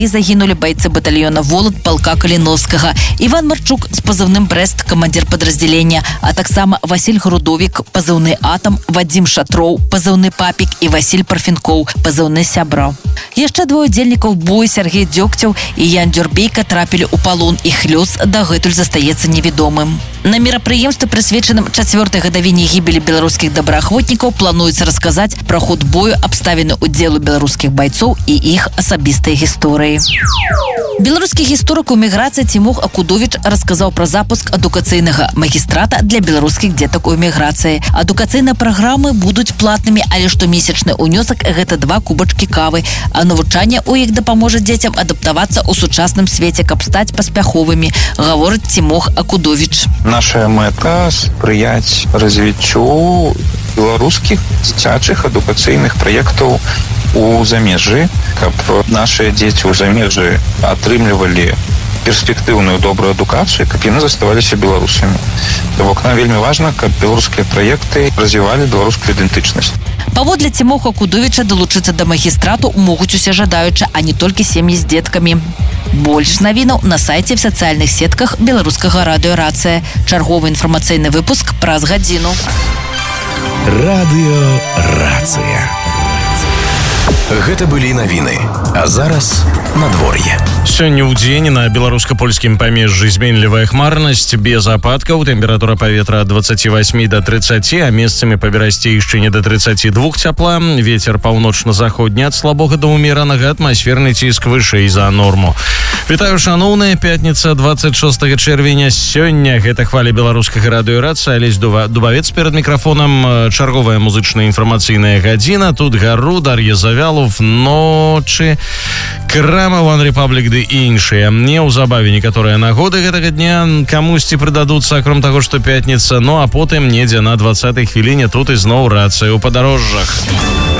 І загінулі бойцы батальона «Волод» полка Калиновскага. Иван Марчук с позывным «Брест», командир подразделения, а таксама Василь Грудовик, позывный «Атом», Вадим Шатроў, позывный «Папик» и Василь Парфенков, позывный «Сябра». Яшчэ двое удзельнікаў бою Сергей Дёгтев и Ян Дюрбейка трапілі ў палон. Іх лёс дагэтуль застаецца невядомым. На мерапрыемстве, прысвечаным 4-й гадавіне гібелі беларускіх добраахвотнікаў, плануецца расказаць пра ход бою, абставіны ўдзелу беларускіх байцоў і іх асабістыя гісторыі. Беларускі гісторык у эміграцыі Тимох Акудович расказаў пра запуск адукацыйнага магістрата для беларускіх дзетак у эміграцыі. Адукацыйныя праграмы будуць платнымі, але штомесячны ўнёсак гэта 2 кубачкі кавы, а навучанне ў іх дапаможа дзецям адаптавацца ў сучасным свеце, каб стаць паспяховымі, гаворыць Тимох Акудович. Наша мэта спрыяць развіццю беларускіх дзіцячых адукацыйных праектаў у замежжы, каб наши дзеці ў замежжы атрымлівалі перспектыўную добрую адукацыю, каб яны заставаліся беларусамі. То бок нам вельмі важна, каб беларускія праекты развівалі беларускую ідэнтычнасць. Паводле Тимоха Акудовича далучыцца да магістрату могуць усе жадаючы, а не толькі сем'і з дзеткамі. Больш навінаў на сайце в сацыяльных сетках беларускага радыё «Рацыя». Чарговы інфармацыйны выпуск праз гадзіну. Радыё «Рацыя». Гэта былі навіны. А зараз надвор'е. Сёння ў дзень на беларуска-польскім памежжы зменлівая хмарнасць, без ападкаў, тэмпература паветра ад 28 до 30, а месцамі па берасцейшчыне до 32 цяпла, вецер паўночна-заходні ад слабога да ўмеранага, атмасферны ціск вышэй за норму. Вітаю, шаноўныя, пятніца 26 чэрвеня. Сёння гэта хваля беларускага радыё «Рацыя», Алесь Дубавец перад мікрафонам. Чарговая музычная інфармацыйная гадзіна. Тут Гару, Дар'я Завялов, ночы, Крама, One Republic ды іншыя. Неўзабаве некаторыя нагоды гэтага дня камусьці прыдадуцца, акром таго, што пятніца, ну а потым недзе на 20-й хвіліне тут ізноў «Рацыя» у падарожжах.